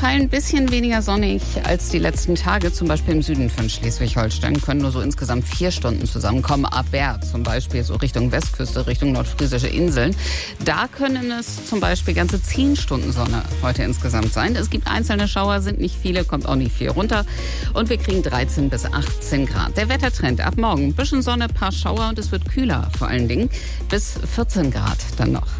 Teilen ein bisschen weniger sonnig als die letzten Tage. Zum Beispiel im Süden von Schleswig-Holstein können nur so insgesamt 4 Stunden zusammenkommen. Aberg zum Beispiel so Richtung Westküste, Richtung nordfriesische Inseln. Da können es zum Beispiel ganze 10 Stunden Sonne heute insgesamt sein. Es gibt einzelne Schauer, sind nicht viele, kommt auch nicht viel runter. Und wir kriegen 13 bis 18 Grad. Der Wettertrend ab morgen. Ein bisschen Sonne, ein paar Schauer und es wird kühler vor allen Dingen. Bis 14 Grad dann noch.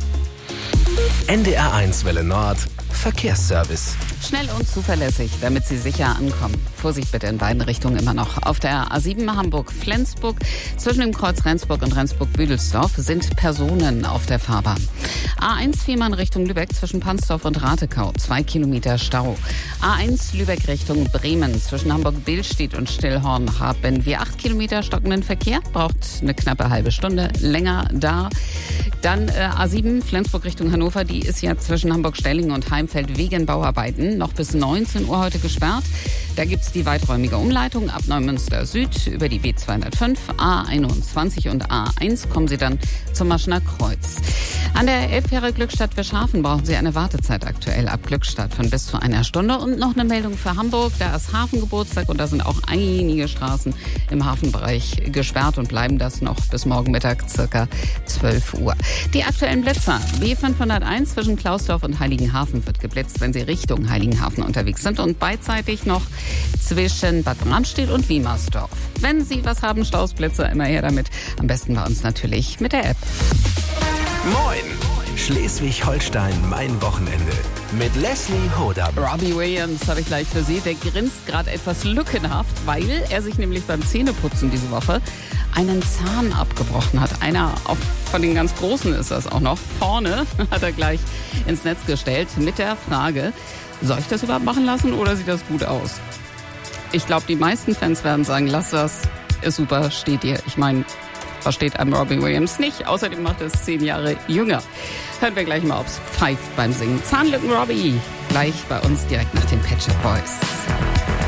NDR1 Welle Nord. Verkehrsservice. Schnell und zuverlässig, damit Sie sicher ankommen. Vorsicht bitte in beiden Richtungen immer noch. Auf der A7 Hamburg-Flensburg zwischen dem Kreuz Rendsburg und Rendsburg-Büdelsdorf sind Personen auf der Fahrbahn. A1 Fehmarn Richtung Lübeck zwischen Pansdorf und Ratekau, 2 Kilometer Stau. A1 Lübeck Richtung Bremen zwischen Hamburg-Billstedt und Stillhorn haben wir 8 Kilometer stockenden Verkehr. Braucht eine knappe halbe Stunde länger da. Dann A7 Flensburg Richtung Hannover, die ist ja zwischen Hamburg-Stellingen und Heimfeld wegen Bauarbeiten noch bis 19 Uhr heute gesperrt. Da gibt es die weiträumige Umleitung ab Neumünster Süd über die B205, A21 und A1 kommen Sie dann zum Maschener Kreuz. An der Elbfähre Glückstadt-Fischhafen brauchen Sie eine Wartezeit aktuell ab Glückstadt von bis zu 1 Stunde. Und noch eine Meldung für Hamburg. Da ist Hafengeburtstag und da sind auch einige Straßen im Hafenbereich gesperrt und bleiben das noch bis morgen Mittag circa 12 Uhr. Die aktuellen Blitzer. B501 zwischen Klausdorf und Heiligenhafen wird geblitzt, wenn Sie Richtung Heiligenhafen unterwegs sind. Und beidseitig noch zwischen Bad Bramstedt und Wiemersdorf. Wenn Sie was haben, Stausblitzer, immer her damit. Am besten bei uns natürlich mit der App. Moin! Schleswig-Holstein, mein Wochenende. Mit Leslie Hodam. Robbie Williams habe ich gleich für Sie. Der grinst gerade etwas lückenhaft, weil er sich nämlich beim Zähneputzen diese Woche einen Zahn abgebrochen hat. Einer von den ganz Großen ist das auch noch. Vorne hat er gleich ins Netz gestellt mit der Frage, soll ich das überhaupt machen lassen oder sieht das gut aus? Ich glaube, die meisten Fans werden sagen, lass das, ist super, steht dir. Ich meine, was steht einem Robbie Williams nicht? Außerdem macht er es 10 Jahre jünger. Hören wir gleich mal, ob's pfeift beim Singen. Zahnlücken Robbie, gleich bei uns direkt nach den Pet Shop Boys.